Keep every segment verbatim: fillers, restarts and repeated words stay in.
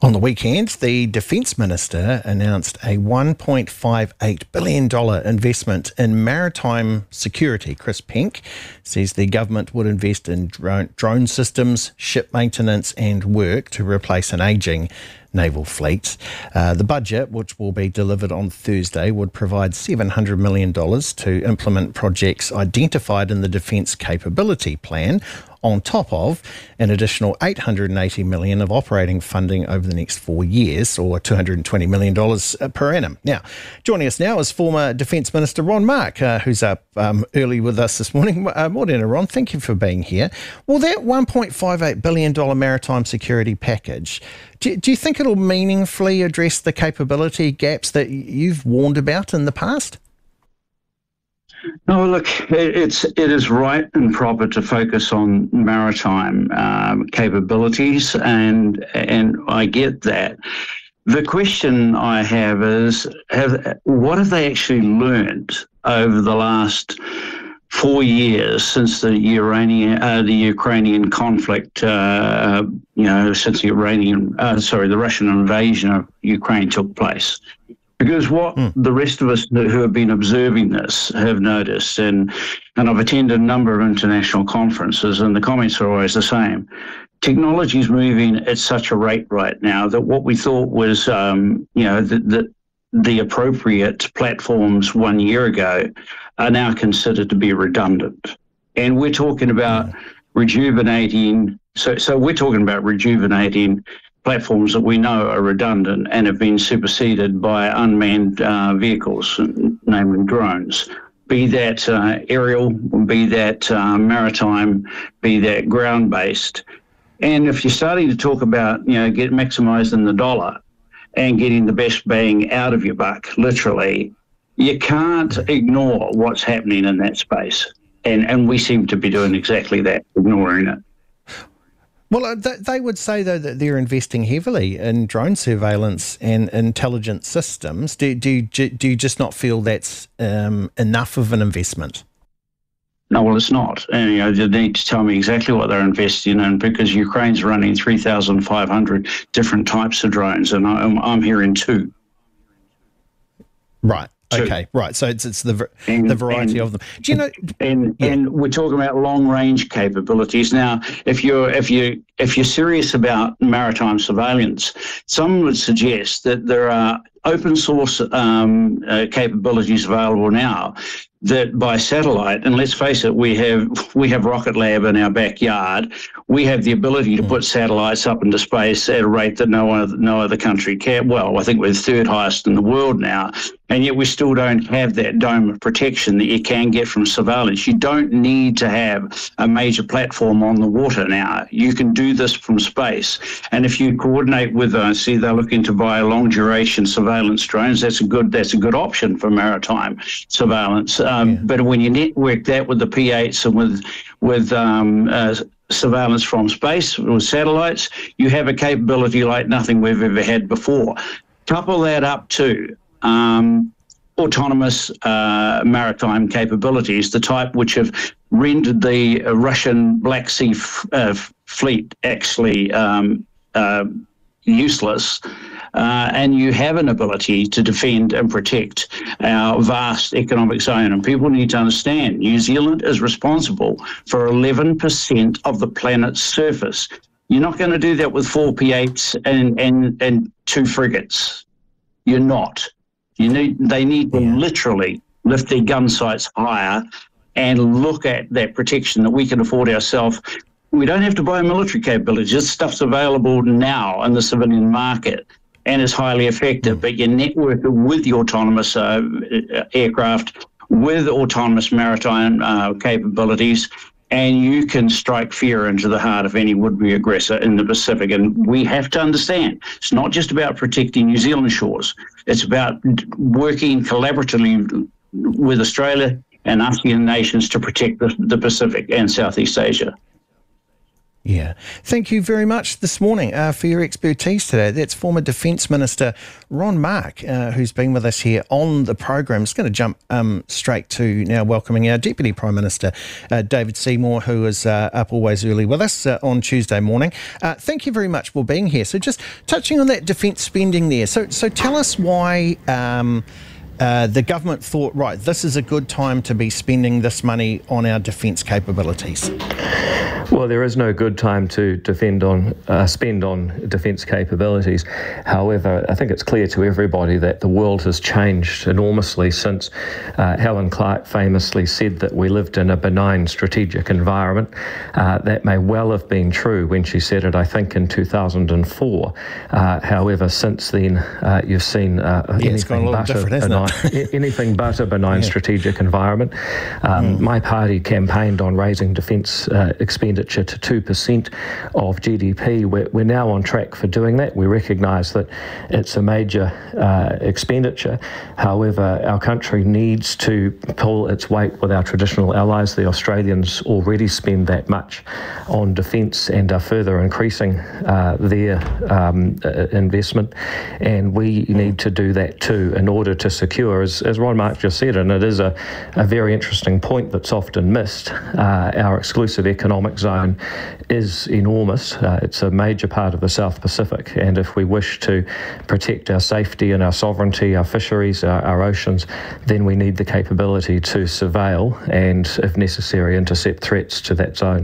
On the weekend, the Defence Minister announced a one point five eight billion dollars investment in maritime security. Chris Penk says the government would invest in drone, drone systems, ship maintenance and work to replace an ageing naval fleet. Uh, the budget, which will be delivered on Thursday, would provide seven hundred million dollars to implement projects identified in the Defence Capability Plan, on top of an additional eight hundred eighty million dollars of operating funding over the next four years, or two hundred twenty million dollars per annum. Now, joining us now is former Defence Minister Ron Mark, uh, who's up um, early with us this morning. Uh, morning, Ron. Thank you for being here. Well, that one point five eight billion dollars maritime security package, do, do you think it'll meaningfully address the capability gaps that you've warned about in the past? No, look, it's it is right and proper to focus on maritime um, capabilities, and and I get that. The question I have is, have what have they actually learned over the last four years since the Iranian, uh, the Ukrainian conflict? Uh, you know, since the Iranian, uh, sorry, the Russian invasion of Ukraine took place. Because what mm. the rest of us who have been observing this have noticed, and, and I've attended a number of international conferences, and the comments are always the same. Technology is moving at such a rate right now that what we thought was, um, you know, the, the, the appropriate platforms one year ago are now considered to be redundant. And we're talking about mm. rejuvenating, so, so we're talking about rejuvenating platforms that we know are redundant and have been superseded by unmanned uh, vehicles, namely drones, be that uh, aerial, be that uh, maritime, be that ground-based. And if you're starting to talk about, you know, get maximising the dollar and getting the best bang out of your buck, literally, you can't ignore what's happening in that space. And, and we seem to be doing exactly that, ignoring it. Well, they would say, though, that they're investing heavily in drone surveillance and intelligence systems. Do, do, do you just not feel that's um, enough of an investment? No, well, it's not. And, you know, they need to tell me exactly what they're investing in, because Ukraine's running three thousand five hundred different types of drones, and I'm, I'm hearing two. Right. Okay, right. So it's it's the and, the variety and, of them. Do you know? And yeah. and we're talking about long range capabilities now. If you're if you if you're serious about maritime surveillance, some would suggest that there are open source um, uh, capabilities available now that by satellite, and let's face it, we have we have Rocket Lab in our backyard. We have the ability to put satellites up into space at a rate that no other, no other country can. Well, I think we're the third highest in the world now, and yet we still don't have that dome of protection that you can get from surveillance. You don't need to have a major platform on the water now. You can do this from space, and if you coordinate with, I uh, see they're looking to buy long duration surveillance drones. That's a good that's a good option for maritime surveillance. Um, yeah. But when you network that with the P eights and with with um, uh, surveillance from space with satellites, you have a capability like nothing we've ever had before. Couple that up to um, autonomous uh, maritime capabilities, the type which have rendered the Russian Black Sea f- uh, fleet actually um, uh, useless. Uh, and you have an ability to defend and protect our vast economic zone. And people need to understand, New Zealand is responsible for eleven percent of the planet's surface. You're not going to do that with four P eights and, and, and two frigates. You're not. You need. They need to literally lift their gun sights higher and look at that protection that we can afford ourselves. We don't have to buy military capabilities. This stuff's available now in the civilian market and is highly effective, but you network it with the autonomous uh, aircraft, with autonomous maritime uh, capabilities, and you can strike fear into the heart of any would-be aggressor in the Pacific. And we have to understand, it's not just about protecting New Zealand shores. It's about working collaboratively with Australia and ASEAN nations to protect the, the Pacific and Southeast Asia. Yeah. Thank you very much this morning uh, for your expertise today. That's former Defence Minister Ron Mark, uh, who's been with us here on the program. Just going to jump um, straight to now welcoming our Deputy Prime Minister, uh, David Seymour, who is uh, up always early with us uh, on Tuesday morning. Uh, thank you very much for being here. So just touching on that defence spending there. So, so tell us why... Um, Uh, the government thought, right, this is a good time to be spending this money on our defence capabilities. Well, there is no good time to defend on, uh, spend on defence capabilities. However, I think it's clear to everybody that the world has changed enormously since uh, Helen Clark famously said that we lived in a benign strategic environment. Uh, that may well have been true when she said it, I think, in two thousand four. Uh, however, since then, uh, you've seen uh, yeah, it's anything, a but a benign, anything but a benign yeah. strategic environment. Um, mm. My party campaigned on raising defence uh, expenditure to two percent of G D P. We're, we're now on track for doing that. We recognise that it's a major uh, expenditure. However, our country needs to pull its weight with our traditional allies. The Australians already spend that much on defence and are further increasing uh, their um, uh, investment, and we need to do that too in order to secure, as, as Ron Mark just said, and it is a, a very interesting point that's often missed, uh, our exclusive economic zone is enormous. Uh, it's a major part of the South Pacific, and if we wish to protect our safety and our sovereignty, our fisheries, our, our oceans, then we need the capability to surveil and, if necessary, intercept threats to that zone.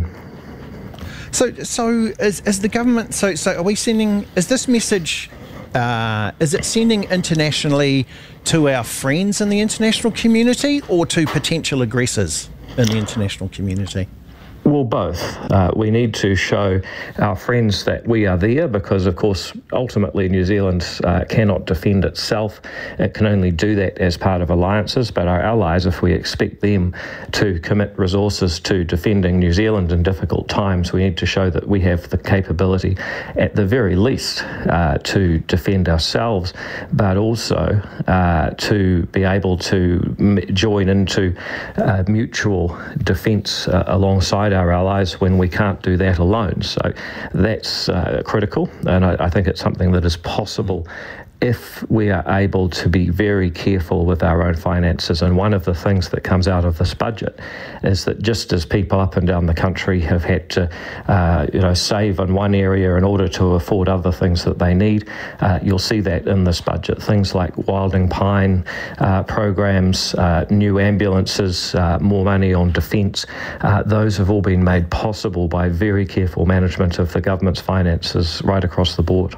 So, so is, is the government? So, so are we sending? Is this message? Uh, is it sending internationally to our friends in the international community, or to potential aggressors in the international community? Well, both. Uh, we need to show our friends that we are there because, of course, ultimately New Zealand uh, cannot defend itself. It can only do that as part of alliances, but our allies, if we expect them to commit resources to defending New Zealand in difficult times, we need to show that we have the capability, at the very least, uh, to defend ourselves, but also uh, to be able to m- join into uh, mutual defence uh, alongside our allies when we can't do that alone. So that's uh, critical, and I, I think it's something that is possible if we are able to be very careful with our own finances. And one of the things that comes out of this budget is that just as people up and down the country have had to uh, you know, save in one area in order to afford other things that they need, uh, you'll see that in this budget. Things like Wilding Pine uh, programs, uh, new ambulances, uh, more money on defence, uh, those have all been made possible by very careful management of the government's finances right across the board.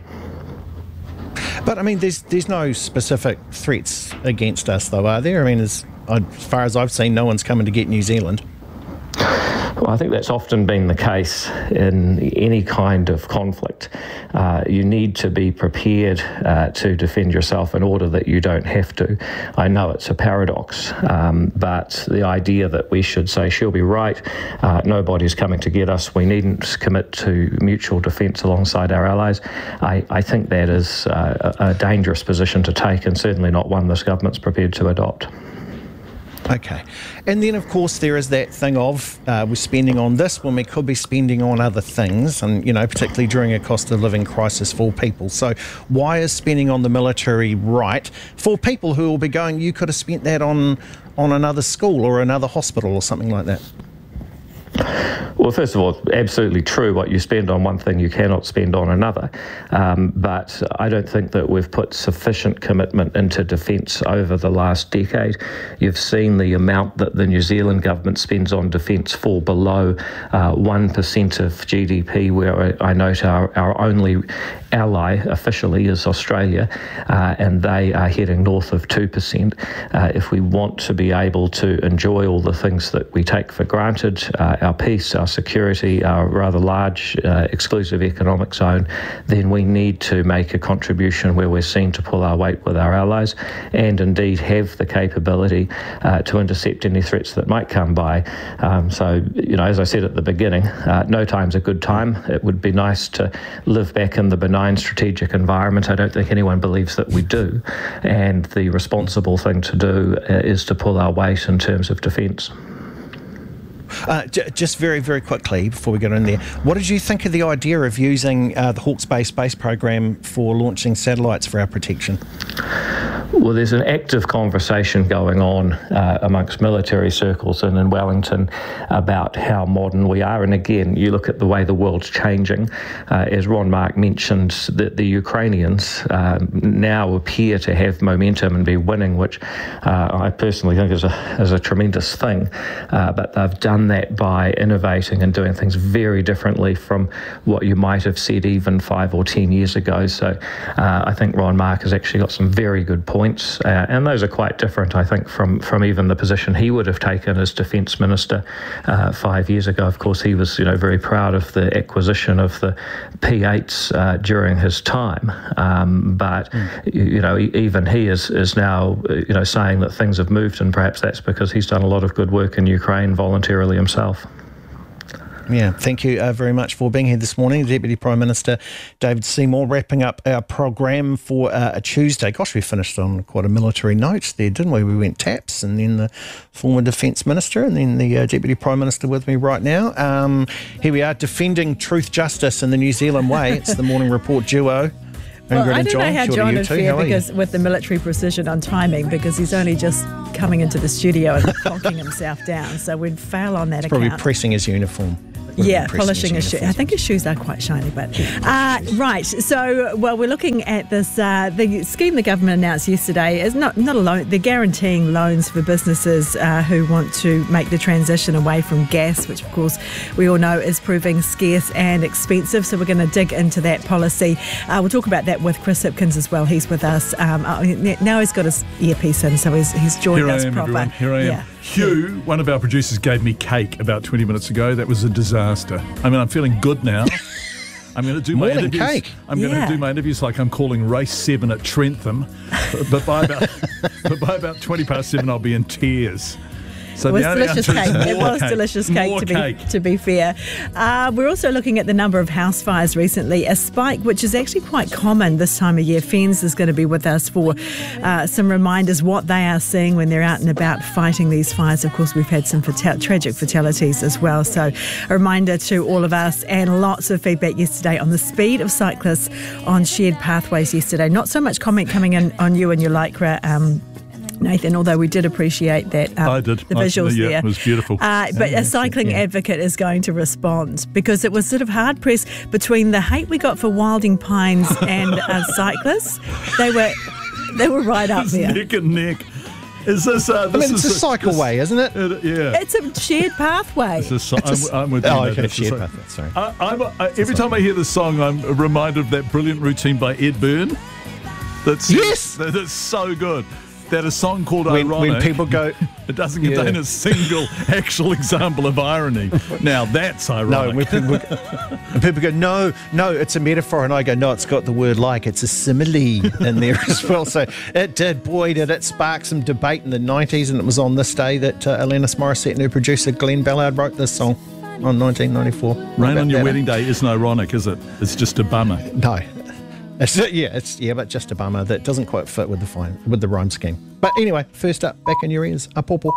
But I mean, there's there's no specific threats against us, though, are there? I mean, as, as far as I've seen, no one's coming to get New Zealand. Well, I think that's often been the case in any kind of conflict. Uh, you need to be prepared uh, to defend yourself in order that you don't have to. I know it's a paradox, um, but the idea that we should say, she'll be right, uh, nobody's coming to get us, we needn't commit to mutual defence alongside our allies, I, I think that is uh, a dangerous position to take, and certainly not one this government's prepared to adopt. Okay. And then, of course, there is that thing of uh, we're spending on this when we could be spending on other things, and, you know, particularly during a cost of living crisis for people. So why is spending on the military right for people who will be going, you could have spent that on, on another school or another hospital or something like that? Well, first of all, absolutely true. What you spend on one thing, you cannot spend on another. Um, but I don't think that we've put sufficient commitment into defence over the last decade. You've seen the amount that the New Zealand government spends on defence fall below uh, one percent of G D P, where I note our, our only ally officially is Australia, uh, and they are heading north of two percent. Uh, if we want to be able to enjoy all the things that we take for granted, uh, our peace, our security, our rather large uh, exclusive economic zone, then we need to make a contribution where we're seen to pull our weight with our allies and indeed have the capability uh, to intercept any threats that might come by. Um, so, you know, as I said at the beginning, uh, no time's a good time. It would be nice to live back in the benign strategic environment. I don't think anyone believes that we do. And the responsible thing to do uh, is to pull our weight in terms of defence. Uh, j- just very, very quickly before we get in there, what did you think of the idea of using uh, the Hawke's Bay space program for launching satellites for our protection? Well, there's an active conversation going on uh, amongst military circles and in Wellington about how modern we are. And again, you look at the way the world's changing. Uh, as Ron Mark mentioned, that the Ukrainians uh, now appear to have momentum and be winning, which uh, I personally think is a, is a tremendous thing. Uh, but they've done that by innovating and doing things very differently from what you might have said even five or ten years ago. So uh, I think Ron Mark has actually got some very good points. Points, uh, and those are quite different, I think, from, from even the position he would have taken as Defence Minister uh, five years ago. Of course, he was, you know, very proud of the acquisition of the P eights uh, during his time, um, but mm. you, you know, even he is is now, you know, saying that things have moved, and perhaps that's because he's done a lot of good work in Ukraine voluntarily himself. Yeah, thank you uh, very much for being here this morning. Deputy Prime Minister David Seymour wrapping up our program for uh, a Tuesday. Gosh, we finished on quite a military note there, didn't we? We went taps, and then the former Defence Minister, and then the uh, Deputy Prime Minister with me right now. Um, here we are, defending truth, justice in the New Zealand way. It's the Morning Report duo. Well, I don't John, know how sure John would fare because with the military precision on timing, because he's only just coming into the studio and plonking himself down, so we'd fail on that He's account. Probably pressing his uniform. Yeah, polishing his shoes. I think his shoes are quite shiny, but uh, right. So, well, we're looking at this. Uh, the scheme the government announced yesterday is not not a loan. They're guaranteeing loans for businesses uh, who want to make the transition away from gas, which, of course, we all know is proving scarce and expensive. So, we're going to dig into that policy. Uh, we'll talk about that with Chris Hipkins as well. He's with us um, now. He's got his earpiece in, so he's he's joined Here us I am, proper. everyone. Here I am. Yeah. Hugh, one of our producers, gave me cake about twenty minutes ago. That was a disaster. I mean, I'm feeling good now. I'm going to do my More than interviews. cake. I'm going Yeah. to do my interviews like I'm calling race seven at Trentham, but, but by about but by about twenty past seven, I'll be in tears. So It was the only delicious answer is cake. It more was cake. delicious cake More to be cake. to be fair. Uh, we're also looking at the number of house fires recently, a spike which is actually quite common this time of year. Fens is going to be with us for uh, some reminders what they are seeing when they're out and about fighting these fires. Of course, we've had some fatal- tragic fatalities as well. So a reminder to all of us, and lots of feedback yesterday on the speed of cyclists on shared pathways yesterday. Not so much comment coming in on you and your Lycra, um, Nathan, although we did appreciate that. Um, I did. The I- visuals yeah, there. it was beautiful. Uh, but a cycling advocate is going to respond because it was sort of hard pressed between the hate we got for Wilding Pines and uh, cyclists. They were they were right up It's there. neck and neck. Is this? Uh, I this mean, it's a is cycleway, this- isn't it? Uh, yeah. It's a shared pathway. It's a so- I'm, I'm with you. Oh, mate. okay, It's a shared so- pathway, sorry. I, I'm, I, every time I hear the song, I'm reminded of that brilliant routine by Ed Byrne. That's Yes! that is so good. That a song called When, Ironic. when people go, it doesn't Yeah. contain a single actual example of irony. Now that's no, ironic. when people, and people go, no, no, it's a metaphor, and I go, no, it's got the word like, it's a simile in there as well. So it did, boy, did it spark some debate in the nineties, and it was on this day that uh, Alanis Morissette and her producer Glenn Ballard wrote this song on nineteen ninety-four. Rain on your wedding day isn't ironic, is it? It's just a bummer. No. It's, yeah, it's yeah, but just a bummer that doesn't quite fit with the fine with the rhyme scheme. But anyway, first up, back in your ears, a pawpaw.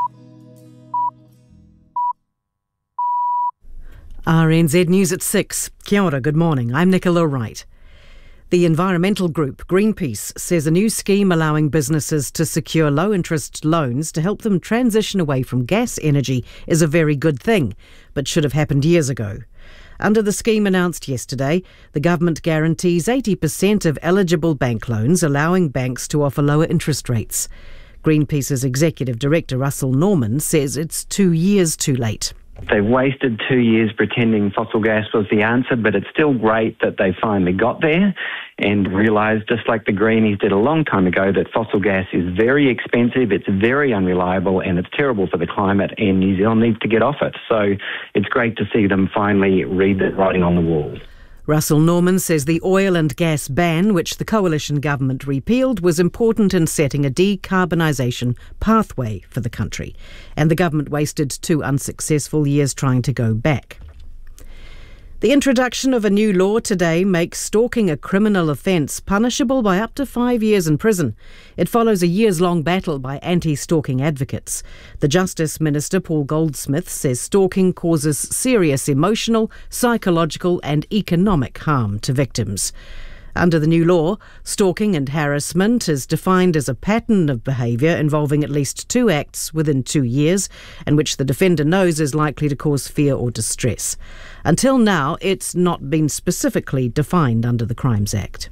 R N Z News at six. Kia ora, good morning. I'm Nicola Wright. The environmental group Greenpeace says a new scheme allowing businesses to secure low-interest loans to help them transition away from gas energy is a very good thing, but should have happened years ago. Under the scheme announced yesterday, the government guarantees eighty percent of eligible bank loans, allowing banks to offer lower interest rates. Greenpeace's Executive Director Russell Norman says it's two years too late. They've wasted two years pretending fossil gas was the answer, but it's still great that they finally got there and realised, just like the Greenies did a long time ago, that fossil gas is very expensive, it's very unreliable, and it's terrible for the climate, and New Zealand needs to get off it. So it's great to see them finally read the writing on the wall. Russell Norman says the oil and gas ban, which the coalition government repealed, was important in setting a decarbonisation pathway for the country. And the government wasted two unsuccessful years trying to go back. The introduction of a new law today makes stalking a criminal offence punishable by up to five years in prison. It follows a years-long battle by anti-stalking advocates. The Justice Minister, Paul Goldsmith, says stalking causes serious emotional, psychological and economic harm to victims. Under the new law, stalking and harassment is defined as a pattern of behaviour involving at least two acts within two years and which the defender knows is likely to cause fear or distress. Until now, it's not been specifically defined under the Crimes Act.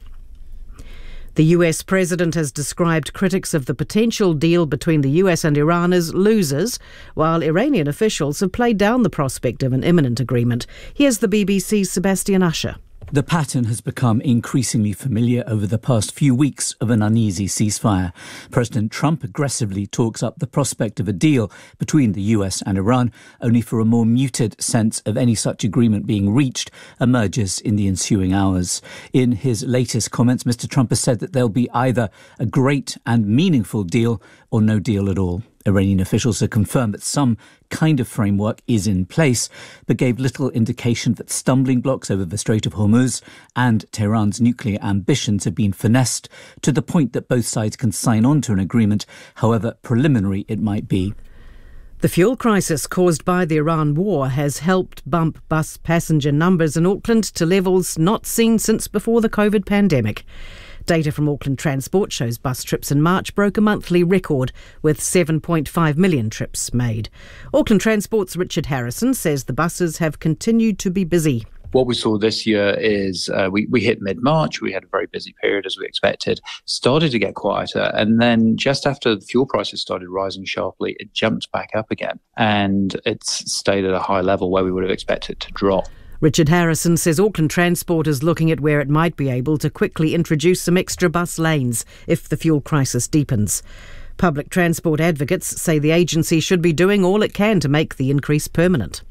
The U S president has described critics of the potential deal between the U S and Iran as losers, while Iranian officials have played down the prospect of an imminent agreement. Here's the B B C's Sebastian Usher. The pattern has become increasingly familiar over the past few weeks of an uneasy ceasefire. President Trump aggressively talks up the prospect of a deal between the U S and Iran, only for a more muted sense of any such agreement being reached emerges in the ensuing hours. In his latest comments, Mister Trump has said that there'll be either a great and meaningful deal or no deal at all. Iranian officials have confirmed that some kind of framework is in place, but gave little indication that stumbling blocks over the Strait of Hormuz and Tehran's nuclear ambitions have been finessed to the point that both sides can sign on to an agreement, however preliminary it might be. The fuel crisis caused by the Iran war has helped bump bus passenger numbers in Auckland to levels not seen since before the COVID pandemic. Data from Auckland Transport shows bus trips in March broke a monthly record, with seven point five million trips made. Auckland Transport's Richard Harrison says the buses have continued to be busy. What we saw this year is uh, we, we hit mid-March, we had a very busy period as we expected, started to get quieter, and then just after the fuel prices started rising sharply, it jumped back up again, and it's stayed at a high level where we would have expected it to drop. Richard Harrison says Auckland Transport is looking at where it might be able to quickly introduce some extra bus lanes if the fuel crisis deepens. Public transport advocates say the agency should be doing all it can to make the increase permanent.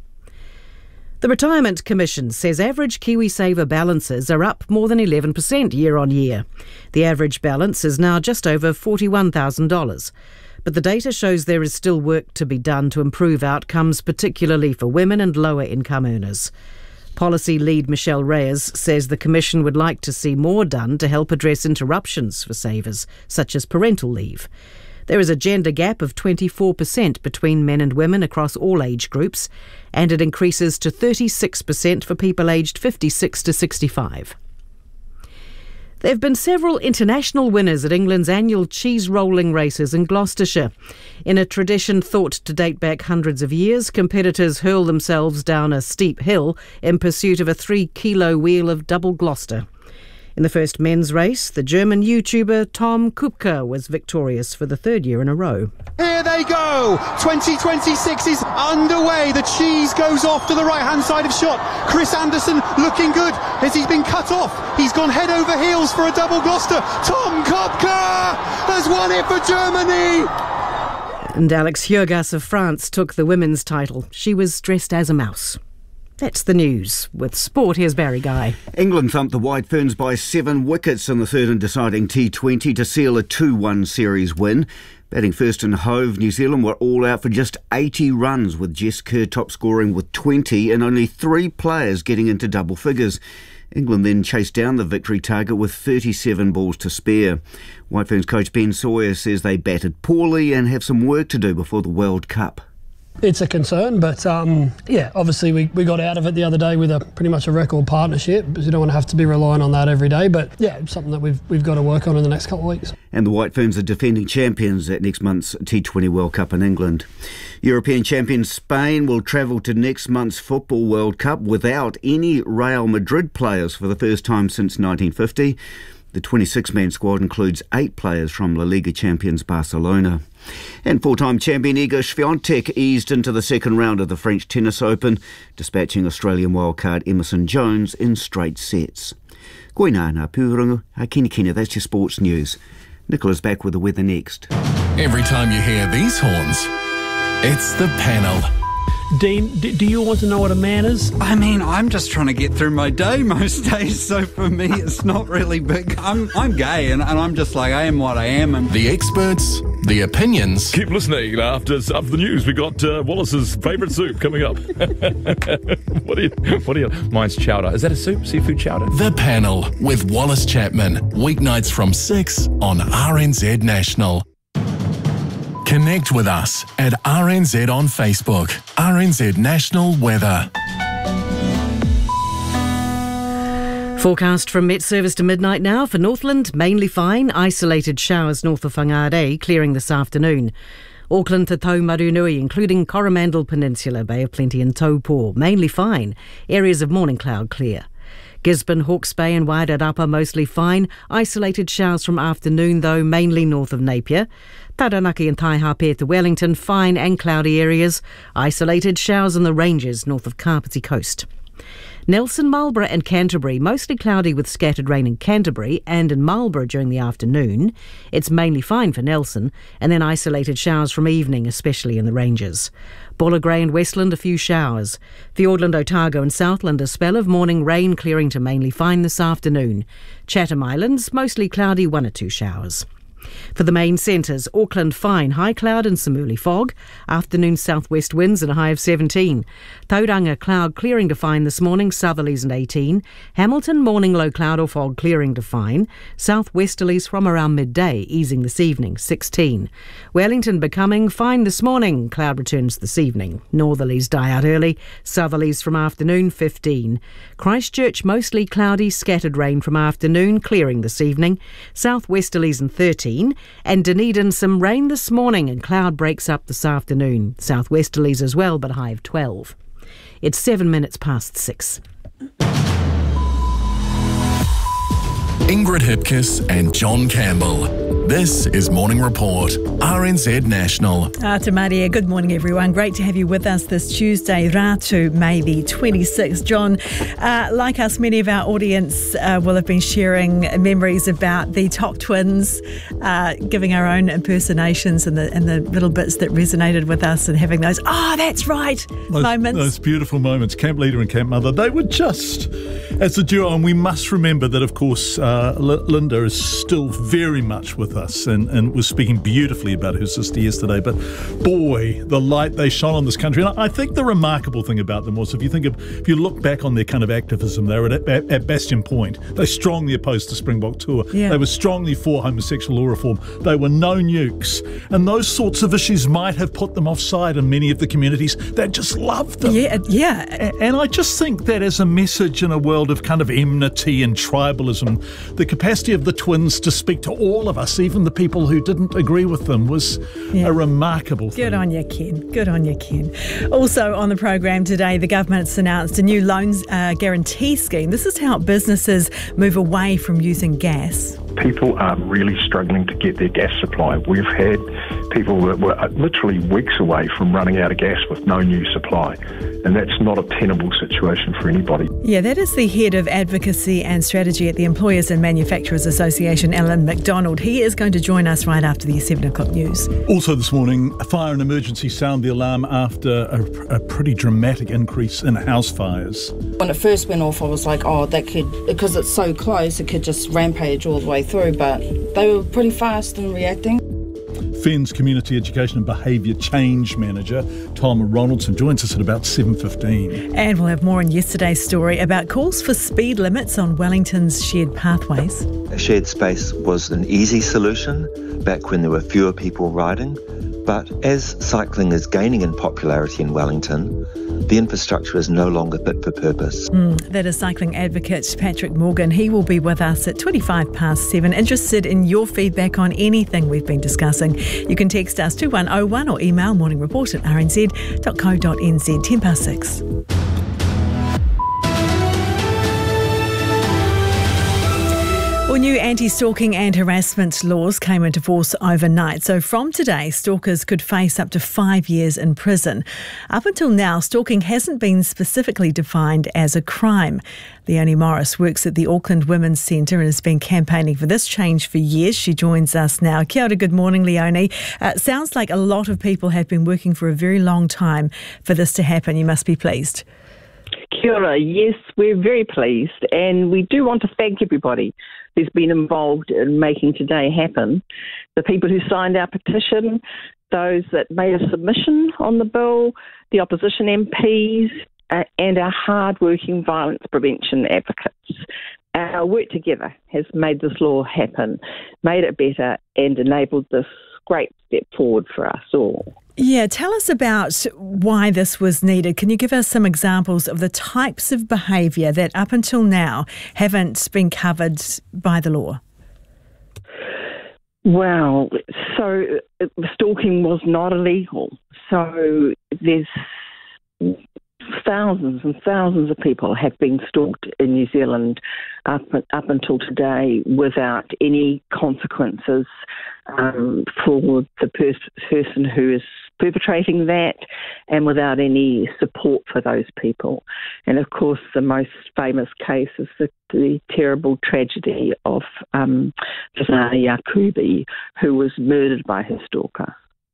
The Retirement Commission says average KiwiSaver balances are up more than eleven percent year on year. The average balance is now just over forty-one thousand dollars. But the data shows there is still work to be done to improve outcomes, particularly for women and lower income earners. Policy lead Michelle Reyes says the Commission would like to see more done to help address interruptions for savers, such as parental leave. There is a gender gap of twenty-four percent between men and women across all age groups, and it increases to thirty-six percent for people aged fifty-six to sixty-five. There have been several international winners at England's annual cheese rolling races in Gloucestershire. In a tradition thought to date back hundreds of years, competitors hurl themselves down a steep hill in pursuit of a three-kilo wheel of double Gloucester. In the first men's race, the German YouTuber Tom Kupka was victorious for the third year in a row. Here they go! twenty twenty-six is underway. The cheese goes off to the right-hand side of shot. Chris Anderson looking good as he's been cut off. He's gone head over heels for a double Gloucester. Tom Kupka has won it for Germany! And Alex Hurgas of France took the women's title. She was dressed as a mouse. That's the news. With sport, here's Barry Guy. England thumped the White Ferns by seven wickets in the third and deciding T twenty to seal a two one series win. Batting first in Hove, New Zealand were all out for just eighty runs, with Jess Kerr top scoring with twenty and only three players getting into double figures. England then chased down the victory target with thirty-seven balls to spare. White Ferns coach Ben Sawyer says they batted poorly and have some work to do before the World Cup. It's a concern, but um, yeah, obviously we, we got out of it the other day with a pretty much a record partnership, because you don't want to have to be relying on that every day. But yeah, it's something that we've we've got to work on in the next couple of weeks. And the White Ferns are defending champions at next month's T twenty World Cup in England. European champion Spain will travel to next month's Football World Cup without any Real Madrid players for the first time since nineteen fifty. The twenty-six man squad includes eight players from La Liga champions Barcelona. And four-time champion Iga Swiatek eased into the second round of the French Tennis Open, dispatching Australian wildcard Emerson Jones in straight sets. Koina ngā pūrongo, a kini kini, that's your sports news. Nicola's back with the weather next. Every time you hear these horns, it's the panel. Dean, d- do you want to know what a man is? I mean, I'm just trying to get through my day most days, so for me it's not really big. I'm I'm gay, and, and I'm just like, I am what I am. And the experts, the opinions. Keep listening. After, after the news, we got uh, Wallace's favourite soup coming up. what do you, what do you, mine's chowder. Is that a soup? Seafood chowder? The Panel with Wallace Chapman. Weeknights from six on R N Z National. Connect with us at R N Z on Facebook. R N Z National Weather. Forecast from Met Service to midnight now. For Northland, mainly fine. Isolated showers north of Whangarei, clearing this afternoon. Auckland to Taumarunui, including Coromandel Peninsula, Bay of Plenty and Taupo, mainly fine. Areas of morning cloud clear. Gisborne, Hawke's Bay and Wairarapa mostly fine. Isolated showers from afternoon though, mainly north of Napier. Taranaki and Taihape to Wellington, fine and cloudy areas. Isolated showers in the ranges north of Kapiti Coast. Nelson, Marlborough and Canterbury, mostly cloudy with scattered rain in Canterbury and in Marlborough during the afternoon. It's mainly fine for Nelson, and then isolated showers from evening, especially in the ranges. Buller Grey and Westland, a few showers. Fiordland, Otago and Southland, a spell of morning rain clearing to mainly fine this afternoon. Chatham Islands, mostly cloudy, one or two showers. For the main centres, Auckland fine, high cloud and some early fog. Afternoon southwest winds and a high of seventeen. Tauranga cloud clearing to fine this morning, southerlies and eighteen. Hamilton morning low cloud or fog clearing to fine. Southwesterlies from around midday, easing this evening, sixteen. Wellington becoming fine this morning, cloud returns this evening. Northerlies die out early, southerlies from afternoon, fifteen. Christchurch mostly cloudy, scattered rain from afternoon, clearing this evening. Southwesterlies and thirteen. And Dunedin, some rain this morning and cloud breaks up this afternoon. Southwesterlies as well, but a high of twelve. It's seven minutes past six. Ingrid Hipkiss and John Campbell. This is Morning Report, R N Z National. Ah, te Maria, good morning everyone. Great to have you with us this Tuesday, Ratu, May the twenty-sixth. John, uh, like us, many of our audience uh, will have been sharing memories about the Top Twins, uh, giving our own impersonations and the and the little bits that resonated with us and having those, oh, that's right, those, moments. Those beautiful moments. Camp Leader and Camp Mother, they were just as a duo. And we must remember that, of course, uh, Linda is still very much with us. Us and, and was speaking beautifully about her sister yesterday. But boy, the light they shone on this country. And I think the remarkable thing about them was, if you think of, if you look back on their kind of activism, they were at, at, at Bastion Point. They strongly opposed the Springbok tour. Yeah. They were strongly for homosexual law reform. They were no nukes. And those sorts of issues might have put them offside in many of the communities that just loved them. Yeah, yeah. And, and I just think that as a message in a world of kind of enmity and tribalism, the capacity of the twins to speak to all of us, even the people who didn't agree with them, was yeah. a remarkable thing. Good on you, Ken. Good on you, Ken. Also on the program today, the government's announced a new loans uh, guarantee scheme. This is to help businesses move away from using gas. People are really struggling to get their gas supply. We've had people that were literally weeks away from running out of gas with no new supply, and that's not a tenable situation for anybody. Yeah, that is the head of advocacy and strategy at the Employers and Manufacturers Association, Alan McDonald. He is going to join us right after the seven o'clock news. Also this morning, fire and emergency sound the alarm after a, a pretty dramatic increase in house fires. When it first went off, I was like, oh, that could, because it's so close, it could just rampage all the way through, but they were pretty fast in reacting. F E N Z Community Education and Behaviour Change Manager Tom Ronaldson joins us at about seven fifteen. And we'll have more in yesterday's story about calls for speed limits on Wellington's shared pathways. A shared space was an easy solution back when there were fewer people riding, but as cycling is gaining in popularity in Wellington, the infrastructure is no longer fit for purpose. Mm, that is cycling advocate Patrick Morgan. He will be with us at twenty-five past seven. Interested in your feedback on anything we've been discussing, you can text us two one oh one or email morningreport at r n z dot co dot n z. ten past six. Well, new anti-stalking and harassment laws came into force overnight. So from today, stalkers could face up to five years in prison. Up until now, stalking hasn't been specifically defined as a crime. Leonie Morris works at the Auckland Women's Centre and has been campaigning for this change for years. She joins us now. Kia ora, good morning, Leonie. Uh, sounds like a lot of people have been working for a very long time for this to happen. You must be pleased. Kia ora. Yes, we're very pleased, and we do want to thank everybody who's been involved in making today happen. The people who signed our petition, those that made a submission on the bill, the opposition M Ps, uh, and our hard-working violence prevention advocates. Our work together has made this law happen, made it better, and enabled this great step forward for us all. Yeah, tell us about why this was needed. Can you give us some examples of the types of behaviour that up until now haven't been covered by the law? Well, so stalking was not illegal. So there's thousands and thousands of people have been stalked in New Zealand up, up until today without any consequences um, for the pers- person who is perpetrating that, and without any support for those people. And of course, the most famous case is the, the terrible tragedy of um, Fesana Yakubi, who was murdered by his stalker.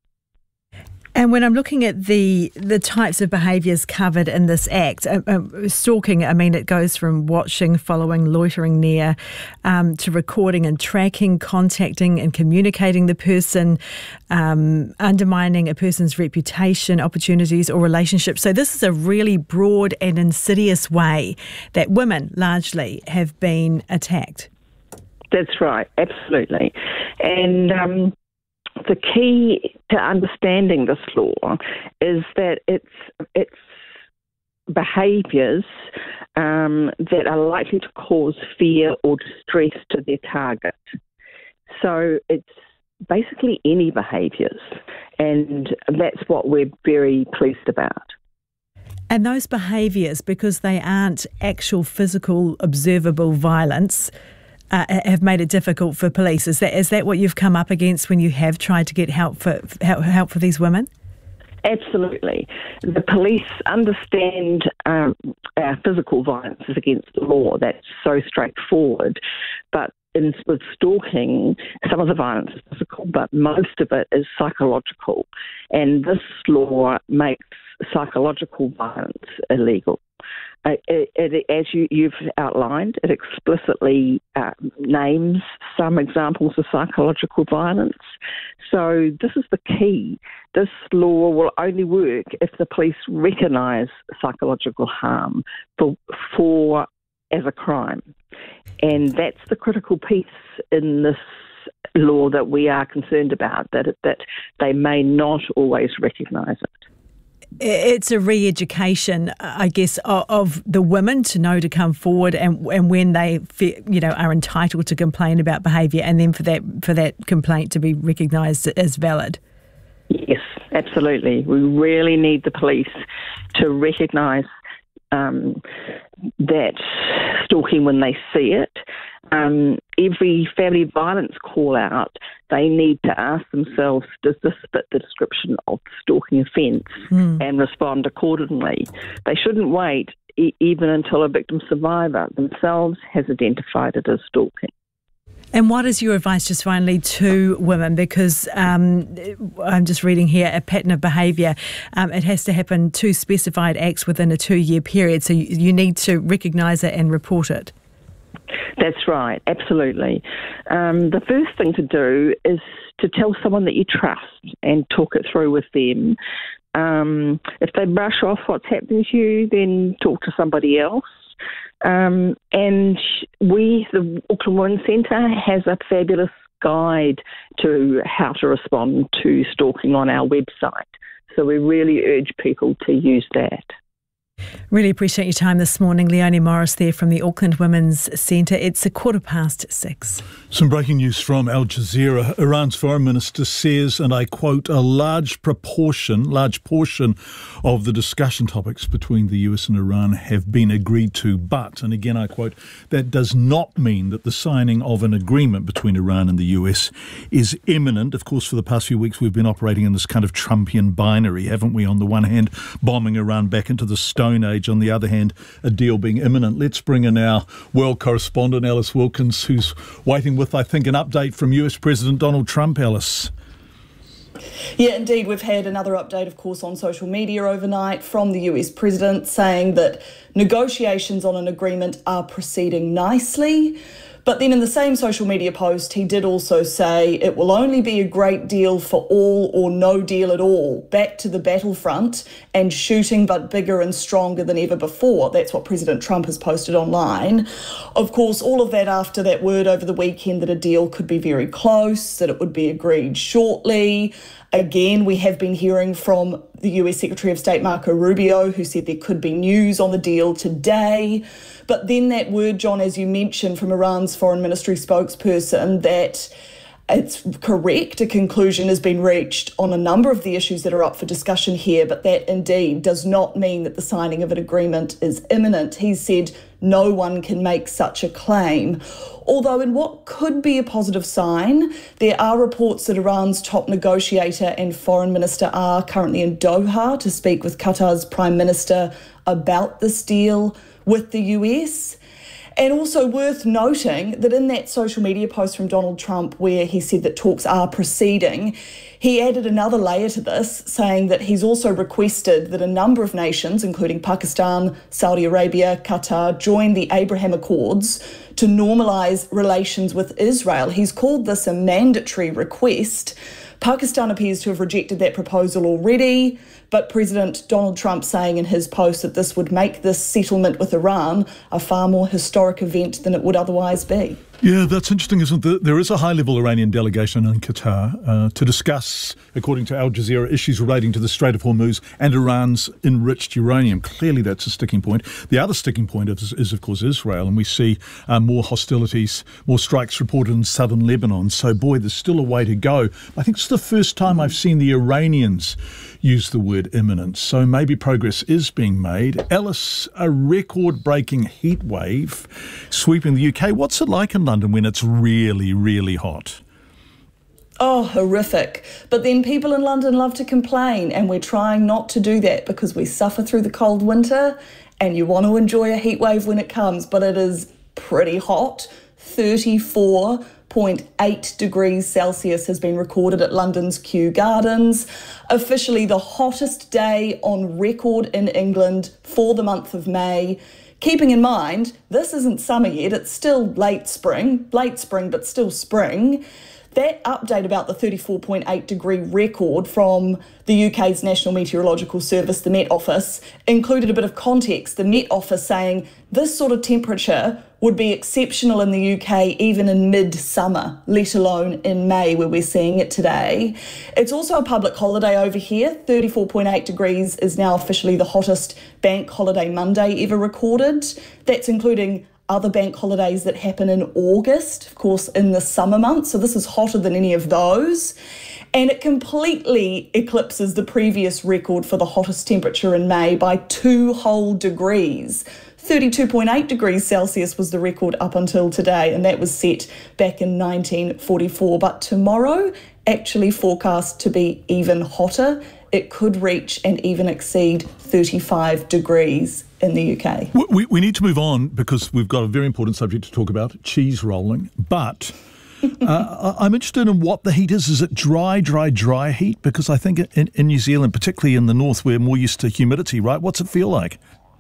And when I'm looking at the the types of behaviours covered in this act, uh, uh, stalking, I mean, it goes from watching, following, loitering near, um, to recording and tracking, contacting and communicating the person, um, undermining a person's reputation, opportunities or relationships. So this is a really broad and insidious way that women largely have been attacked. That's right, absolutely. And um the key to understanding this law is that it's it's behaviours um, that are likely to cause fear or distress to their target. So it's basically any behaviours, and that's what we're very pleased about. And those behaviours, because they aren't actual physical observable violence, Uh, have made it difficult for police. Is that is that what you've come up against when you have tried to get help for help, help for these women? Absolutely. The police understand um, our physical violence is against the law. That's so straightforward. But in, with stalking, some of the violence is physical, but most of it is psychological. And this law makes psychological violence illegal. Uh, it, it, as you, you've outlined, it explicitly uh, names some examples of psychological violence. So this is the key. This law will only work if the police recognise psychological harm for, for as a crime. And that's the critical piece in this law that we are concerned about, that, it, that they may not always recognise it. It's a re-education, I guess, of the women to know to come forward, and and when they, you know, are entitled to complain about behaviour, and then for that for that complaint to be recognised as valid. Yes, absolutely. We really need the police to recognise um, that stalking when they see it. Um, every family violence call out, they need to ask themselves, does this fit the description of the stalking offence, mm. and respond accordingly. They shouldn't wait e- even until a victim survivor themselves has identified it as stalking. And what is your advice, just finally, to women? Because um, I'm just reading here, a pattern of behaviour, um, it has to happen two specified acts within a two-year period, so you, you need to recognise it and report it. That's right, absolutely. Um, the first thing to do is to tell someone that you trust and talk it through with them. Um, if they brush off what's happening to you, then talk to somebody else. Um, and we, the Auckland Women's Centre, has a fabulous guide to how to respond to stalking on our website. So we really urge people to use that. Really appreciate your time this morning. Leonie Morris there from the Auckland Women's Centre. It's a quarter past six. Some breaking news from Al Jazeera. Iran's foreign minister says, and I quote, a large proportion, large portion of the discussion topics between the U S and Iran have been agreed to. But, and again I quote, that does not mean that the signing of an agreement between Iran and the U S is imminent. Of course, for the past few weeks we've been operating in this kind of Trumpian binary, haven't we? On the one hand, bombing Iran back into the Stone Age. On the other hand, a deal being imminent. Let's bring in our world correspondent, Alice Wilkins, who's waiting with, I think, an update from U S President Donald Trump. Alice. Yeah, indeed. We've had another update, of course, on social media overnight from the U S president saying that negotiations on an agreement are proceeding nicely. But then in the same social media post, he did also say it will only be a great deal for all or no deal at all. Back to the battlefront and shooting, but bigger and stronger than ever before. That's what President Trump has posted online. Of course, all of that after that word over the weekend that a deal could be very close, that it would be agreed shortly. Again, we have been hearing from the U S Secretary of State Marco Rubio, who said there could be news on the deal today. But then that word, John, as you mentioned, from Iran's foreign ministry spokesperson, that it's correct, a conclusion has been reached on a number of the issues that are up for discussion here, but that indeed does not mean that the signing of an agreement is imminent. He said no one can make such a claim. Although in what could be a positive sign, there are reports that Iran's top negotiator and foreign minister are currently in Doha to speak with Qatar's prime minister about this deal with the U S. And also worth noting that in that social media post from Donald Trump where he said that talks are proceeding, he added another layer to this, saying that he's also requested that a number of nations, including Pakistan, Saudi Arabia, Qatar, join the Abraham Accords to normalise relations with Israel. He's called this a mandatory request. Pakistan appears to have rejected that proposal already, but President Donald Trump saying in his post that this would make this settlement with Iran a far more historic event than it would otherwise be. Yeah, that's interesting, isn't it? There is a high-level Iranian delegation in Qatar uh, to discuss, according to Al Jazeera, issues relating to the Strait of Hormuz and Iran's enriched uranium. Clearly, that's a sticking point. The other sticking point is, is of course, Israel, and we see uh, more hostilities, more strikes reported in southern Lebanon. So, boy, there's still a way to go. I think it's the first time I've seen the Iranians use the word imminent, so maybe progress is being made. Alice, a record-breaking heat wave sweeping the U K. What's it like in London when it's really, really hot? Oh, horrific. But then people in London love to complain, and we're trying not to do that because we suffer through the cold winter and you want to enjoy a heat wave when it comes, but it is pretty hot. thirty-four point eight degrees Celsius has been recorded at London's Kew Gardens. Officially the hottest day on record in England for the month of May. Keeping in mind, this isn't summer yet, it's still late spring, late spring, but still spring. That update about the thirty-four point eight degree record from the U K's National Meteorological Service, the Met Office, included a bit of context. The Met Office saying this sort of temperature would be exceptional in the U K even in mid-summer, let alone in May where we're seeing it today. It's also a public holiday over here. thirty-four point eight degrees is now officially the hottest bank holiday Monday ever recorded. That's including other bank holidays that happen in August, of course, in the summer months. So this is hotter than any of those. And it completely eclipses the previous record for the hottest temperature in May by two whole degrees. thirty-two point eight degrees Celsius was the record up until today, and that was set back in nineteen forty-four. But tomorrow, actually forecast to be even hotter. It could reach and even exceed thirty-five degrees in the U K. We, we need to move on because we've got a very important subject to talk about, cheese rolling. But uh, I'm interested in what the heat is. Is it dry, dry, dry heat? Because I think in, in New Zealand, particularly in the north, we're more used to humidity, right? What's it feel like?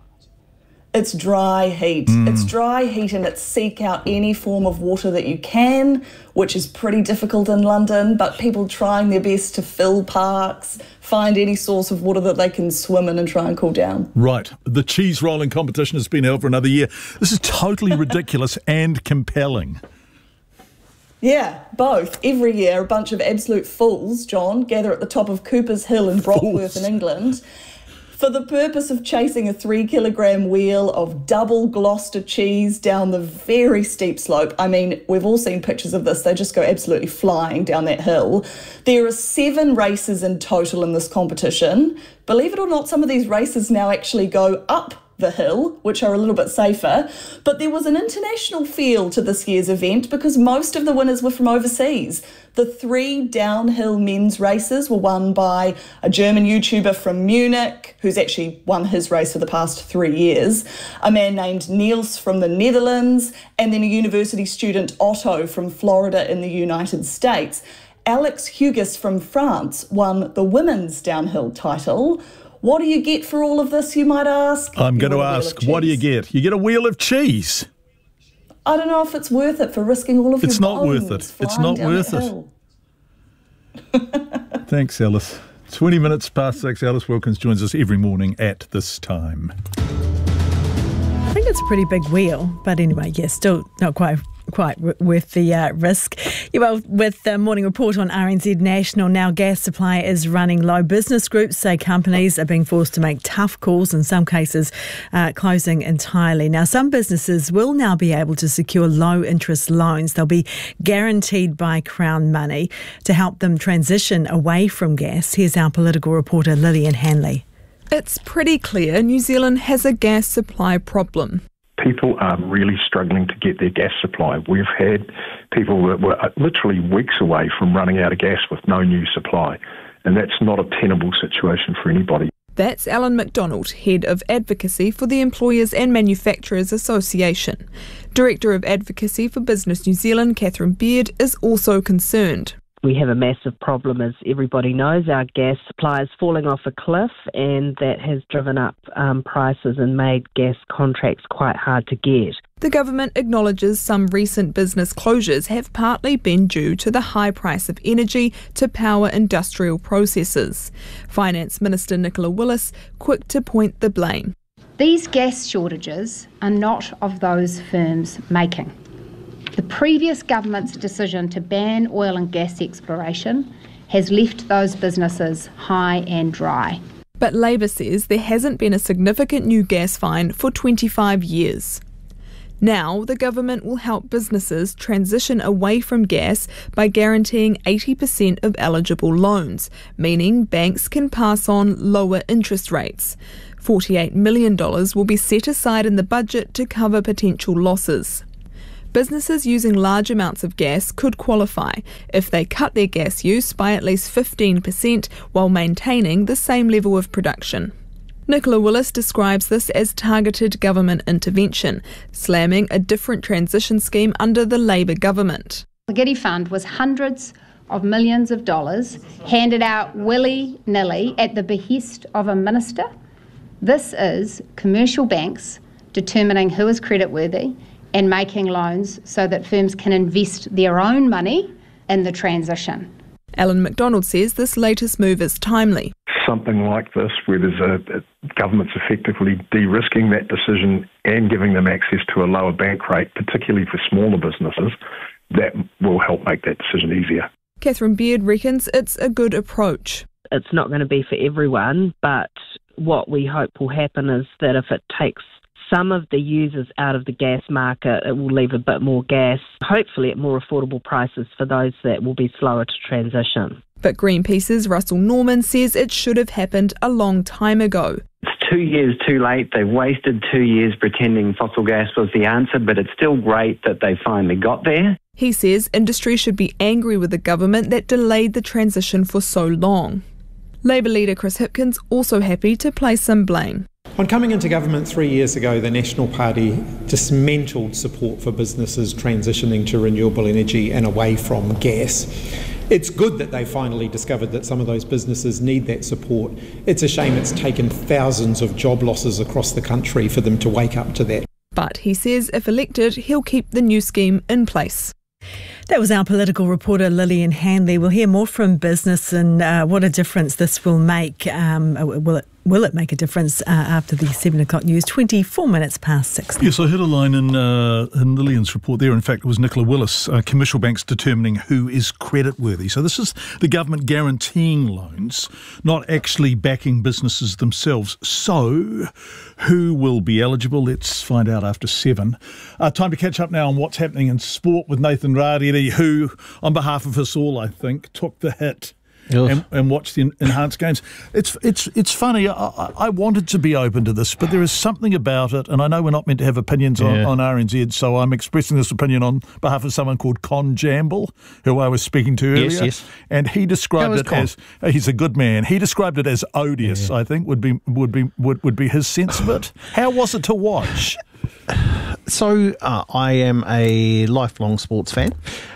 It's dry heat. Mm. It's dry heat and it's seek out any form of water that you can, which is pretty difficult in London, but people trying their best to fill parks, find any source of water that they can swim in and try and cool down. Right. The cheese rolling competition has been held for another year. This is totally ridiculous and compelling. Yeah, both. Every year, a bunch of absolute fools, John, gather at the top of Cooper's Hill in Brockworth in England. for the purpose of chasing a three kilogram wheel of double Gloucester cheese down the very steep slope. I mean, we've all seen pictures of this. They just go absolutely flying down that hill. There are seven races in total in this competition. Believe it or not, some of these races now actually go up the hill, which are a little bit safer. But there was an international feel to this year's event because most of the winners were from overseas. The three downhill men's races were won by a German YouTuber from Munich, who's actually won his race for the past three years, a man named Niels from the Netherlands, and then a university student, Otto, from Florida in the United States. Alex Hughes from France won the women's downhill title. What do you get for all of this, you might ask? I'm going to ask, what do you get? You get a wheel of cheese. I don't know if it's worth it for risking all of it's your not bones worth it. It's flying not down worth that it. hill. Thanks, Alice. twenty minutes past six. Alice Wilkins joins us every morning at this time. I think it's a pretty big wheel, but anyway, yeah, still not quite quite worth the uh, risk. Yeah, well, with the morning report on R N Z National, now gas supply is running low. Business groups say companies are being forced to make tough calls, in some cases uh, closing entirely. Now, some businesses will now be able to secure low-interest loans. They'll be guaranteed by Crown money to help them transition away from gas. Here's our political reporter, Lillian Hanley. It's pretty clear New Zealand has a gas supply problem. People are really struggling to get their gas supply. We've had people that were literally weeks away from running out of gas with no new supply, and that's not a tenable situation for anybody. That's Alan McDonald, Head of Advocacy for the Employers and Manufacturers Association. Director of Advocacy for Business New Zealand, Catherine Beard, is also concerned. We have a massive problem, as everybody knows. Our gas supply is falling off a cliff, and that has driven up um, prices and made gas contracts quite hard to get. The government acknowledges some recent business closures have partly been due to the high price of energy to power industrial processes. Finance Minister Nicola Willis quick to point the blame. These gas shortages are not of those firms' making. The previous government's decision to ban oil and gas exploration has left those businesses high and dry. But Labor says there hasn't been a significant new gas find for twenty-five years. Now, the government will help businesses transition away from gas by guaranteeing eighty percent of eligible loans, meaning banks can pass on lower interest rates. forty-eight million dollars will be set aside in the budget to cover potential losses. Businesses using large amounts of gas could qualify if they cut their gas use by at least fifteen percent while maintaining the same level of production. Nicola Willis describes this as targeted government intervention, slamming a different transition scheme under the Labor government. The Giddy Fund was hundreds of millions of dollars handed out willy-nilly at the behest of a minister. This is commercial banks determining who is creditworthy and making loans so that firms can invest their own money in the transition. Alan McDonald says this latest move is timely. Something like this, where there's a, a government's effectively de-risking that decision and giving them access to a lower bank rate, particularly for smaller businesses, that will help make that decision easier. Catherine Beard reckons it's a good approach. It's not going to be for everyone, but what we hope will happen is that if it takes some of the users out of the gas market, it will leave a bit more gas, hopefully at more affordable prices for those that will be slower to transition. But Greenpeace's Russell Norman says it should have happened a long time ago. It's two years too late. They've wasted two years pretending fossil gas was the answer, but it's still great that they finally got there. He says industry should be angry with the government that delayed the transition for so long. Labor leader Chris Hipkins also happy to place some blame. On coming into government three years ago, the National Party dismantled support for businesses transitioning to renewable energy and away from gas. It's good that they finally discovered that some of those businesses need that support. It's a shame it's taken thousands of job losses across the country for them to wake up to that. But he says if elected, he'll keep the new scheme in place. That was our political reporter, Lillian Hanley. We'll hear more from business and uh, what a difference this will make. Um, will it will it make a difference uh, after the seven o'clock news, twenty-four minutes past six? Yes, I heard a line in, uh, in Lillian's report there. In fact, it was Nicola Willis, uh, commercial banks determining who is creditworthy. So this is the government guaranteeing loans, not actually backing businesses themselves. So who will be eligible? Let's find out after seven. Uh, time to catch up now on what's happening in sport with Nathan Rarere, who, on behalf of us all, I think, took the hit and, and watched the enhanced games. It's it's it's funny. I, I wanted to be open to this, but there is something about it, and I know we're not meant to have opinions on, Yeah. on R N Z, so I'm expressing this opinion on behalf of someone called Con Jamble, who I was speaking to earlier. Yes, yes. And he described How is it Con? as uh, he's a good man. He described it as odious. I think would be would be would, would be his sense of it. How was it to watch? So uh, I am a lifelong sports fan,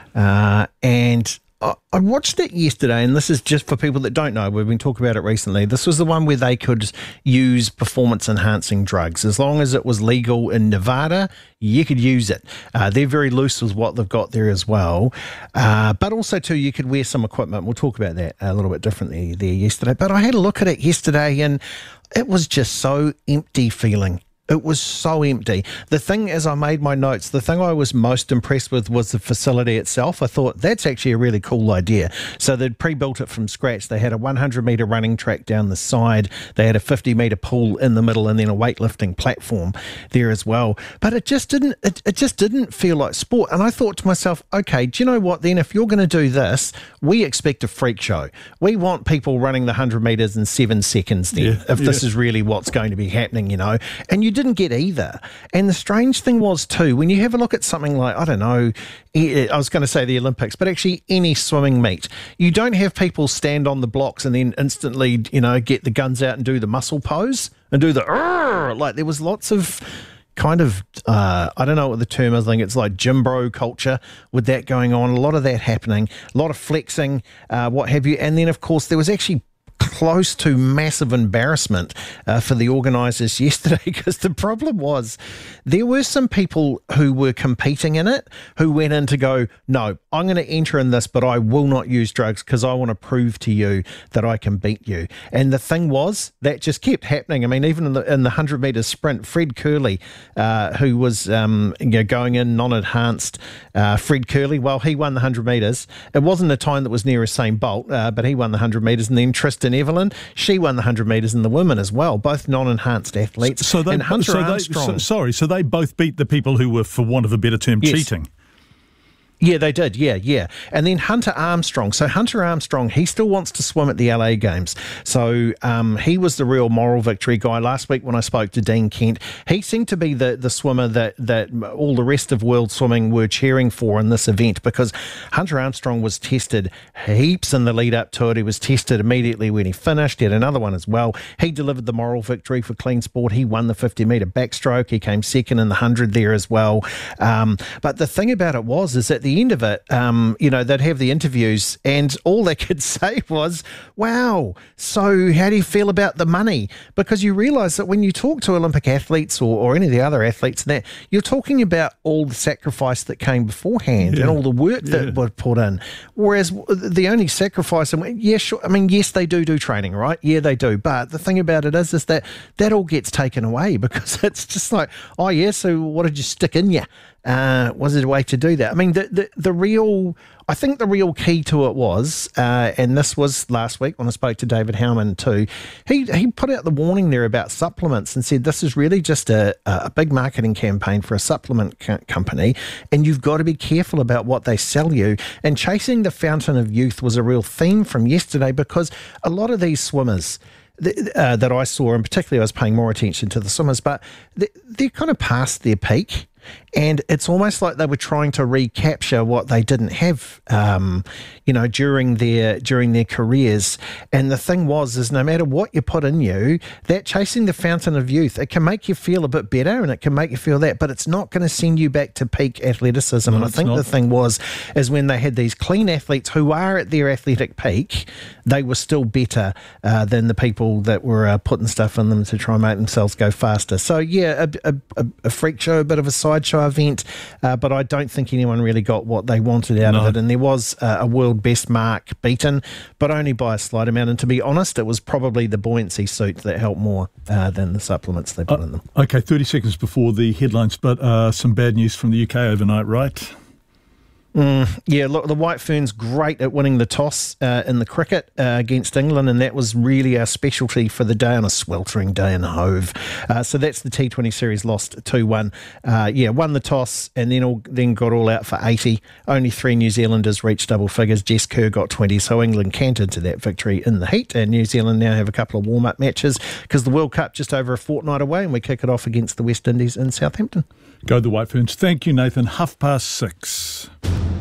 uh, and I I watched it yesterday, and this is just for people that don't know. We've been talking about it recently. This was the one where they could use performance-enhancing drugs. As long as it was legal in Nevada, you could use it. Uh, they're very loose with what they've got there as well. Uh, but also, too, you could wear some equipment. We'll talk about that a little bit differently there yesterday. But I had a look at it yesterday, and it was just so empty feeling. It was so empty. The thing, as I made my notes, the thing I was most impressed with was the facility itself. I thought that's actually a really cool idea. So they'd pre-built it from scratch. They had a one hundred metre running track down the side. They had a fifty metre pool in the middle, and then a weightlifting platform there as well. But it just didn't. It, it just didn't feel like sport. And I thought to myself, okay, do you know what? Then if you're going to do this, we expect a freak show. We want people running the one hundred metres in seven seconds. Then, Yeah, if this yeah. is really what's going to be happening, you know, and you didn't get either. And the strange thing was too, when you have a look at something like, I don't know, I was going to say the Olympics, but actually any swimming meet, you don't have people stand on the blocks and then instantly, you know, get the guns out and do the muscle pose and do the, "Arr!" Like there was lots of kind of, uh, I don't know what the term is, I think it's like gym bro culture with that going on, a lot of that happening, a lot of flexing, uh, what have you. And then of course there was actually close to massive embarrassment uh, for the organisers yesterday, because the problem was there were some people who were competing in it who went in to go, no, I'm going to enter in this, but I will not use drugs because I want to prove to you that I can beat you. And the thing was, that just kept happening. I mean, even in the, in the one hundred metre sprint, Fred Curley, uh, who was um, you know, going in non-enhanced, uh, Fred Curley, well, he won the one hundred metres. It wasn't a time that was near Usain Bolt, uh, but he won the one hundred metres. And then Tristan Evelyn, she won the one hundred metres in the women as well, both non-enhanced athletes. So they, and Hunter so they Armstrong. so, sorry, so they both beat the people who were, for want of a better term, Yes. cheating. Yeah, they did. Yeah, yeah. And then Hunter Armstrong. So Hunter Armstrong, he still wants to swim at the L A Games. So um, he was the real moral victory guy. Last week when I spoke to Dean Kent, he seemed to be the, the swimmer that, that all the rest of world swimming were cheering for in this event, because Hunter Armstrong was tested heaps in the lead up to it. He was tested immediately when he finished. He had another one as well. He delivered the moral victory for clean sport. He won the fifty metre backstroke. He came second in the one hundred there as well. Um, but the thing about it was, is at the end of it, um, you know, they'd have the interviews and all they could say was, wow, so how do you feel about the money? Because you realise that when you talk to Olympic athletes or, or any of the other athletes, that you're talking about all the sacrifice that came beforehand Yeah. and all the work Yeah. that was put in. Whereas the only sacrifice, and yeah, sure, I mean, yes, they do do training, right? Yeah, they do. But the thing about it is, is that that all gets taken away, because it's just like, oh yeah, so what did you stick in you? Uh, was it a way to do that? I mean, the, the, the real, I think the real key to it was, uh, and this was last week when I spoke to David Howman too, he he put out the warning there about supplements and said this is really just a, a big marketing campaign for a supplement co- company, and you've got to be careful about what they sell you. And chasing the fountain of youth was a real theme from yesterday, because a lot of these swimmers, Uh, that I saw, and particularly I was paying more attention to the swimmers, but they, they're kind of past their peak. And it's almost like they were trying to recapture what they didn't have, um, you know, during their during their careers. And the thing was, is no matter what you put in you, that chasing the fountain of youth, it can make you feel a bit better and it can make you feel that, but it's not going to send you back to peak athleticism. No, and I it's think not. the thing was, is when they had these clean athletes who are at their athletic peak, they were still better uh, than the people that were uh, putting stuff in them to try and make themselves go faster. So yeah, a, a, a freak show, a bit of a side sideshow event, uh, but I don't think anyone really got what they wanted out No. of it. And there was uh, a world best mark beaten, but only by a slight amount. And to be honest, it was probably the buoyancy suit that helped more uh, than the supplements they put Uh, in them. Okay, thirty seconds before the headlines, but uh, some bad news from the U K overnight, right? Mm, yeah, look, the White Ferns great at winning the toss uh, in the cricket uh, against England, and that was really our specialty for the day on a sweltering day in Hove. Uh, so that's the T twenty series lost two one. Uh, yeah, won the toss and then all, then got all out for eighty. Only three New Zealanders reached double figures. Jess Kerr got twenty, so England cantered to that victory in the heat, and New Zealand now have a couple of warm-up matches because the World Cup just over a fortnight away, and we kick it off against the West Indies in Southampton. Go the White Ferns. Thank you, Nathan. Half past six.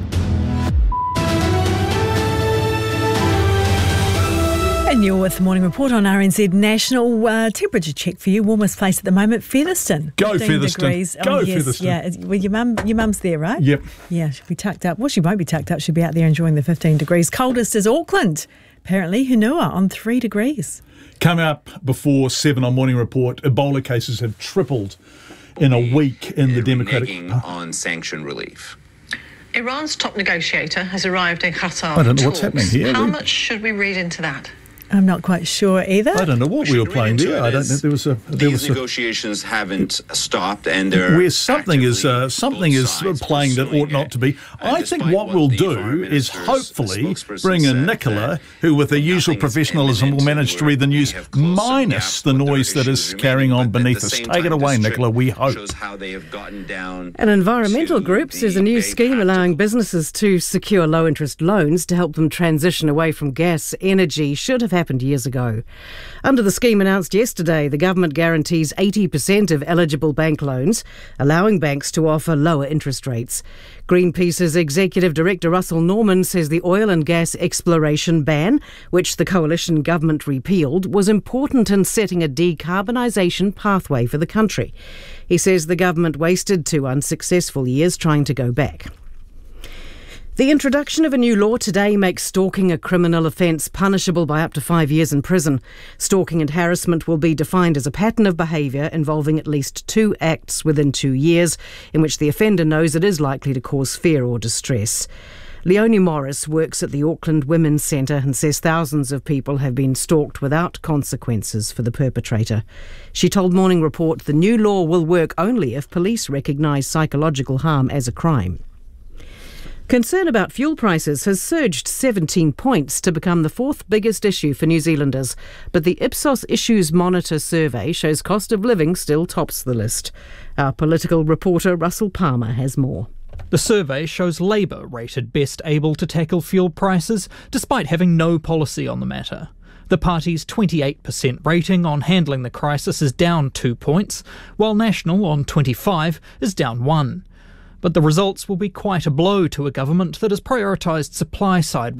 And you're with the Morning Report on R N Z National. Uh, temperature check for you. Warmest place at the moment, Featherston. Go fifteen Featherston. Degrees. Go oh, yes, Featherston. Yeah, well, your mum, your mum's there, right? Yep. Yeah, she'll be tucked up. Well, she won't be tucked up. She'll be out there enjoying the fifteen degrees. Coldest is Auckland. Apparently, Hunua on three degrees. Coming up before seven on Morning Report, Ebola cases have tripled in a week in the Democratic Reneging on sanction relief. Iran's top negotiator has arrived in Qatar. I don't know for what's talks. happening here. How We- much should we read into that? I'm not quite sure either. I don't know what we were playing there. I don't think there was a. There was These a negotiations haven't stopped, and they're where something is uh, something is playing that ought not to be. I think what we'll do is hopefully bring in Nicola, who with her usual professionalism will manage to read the news minus the noise that is carrying on beneath us. Take it away, Nicola, we hope. An environmental group says a new scheme allowing businesses to secure low-interest loans to help them transition away from gas energy should have happened years ago. Under the scheme announced yesterday, the government guarantees eighty percent of eligible bank loans, allowing banks to offer lower interest rates. Greenpeace's Executive Director Russell Norman says the oil and gas exploration ban, which the coalition government repealed, was important in setting a decarbonisation pathway for the country. He says the government wasted two unsuccessful years trying to go back. The introduction of a new law today makes stalking a criminal offence punishable by up to five years in prison. Stalking and harassment will be defined as a pattern of behaviour involving at least two acts within two years in which the offender knows it is likely to cause fear or distress. Leonie Morris works at the Auckland Women's Centre and says thousands of people have been stalked without consequences for the perpetrator. She told Morning Report the new law will work only if police recognise psychological harm as a crime. Concern about fuel prices has surged seventeen points to become the fourth biggest issue for New Zealanders. But the Ipsos Issues Monitor survey shows cost of living still tops the list. Our political reporter Russell Palmer has more. The survey shows Labour rated best able to tackle fuel prices, despite having no policy on the matter. The party's twenty-eight percent rating on handling the crisis is down two points, while National on twenty-five is down one. But the results will be quite a blow to a government that has prioritised supply-side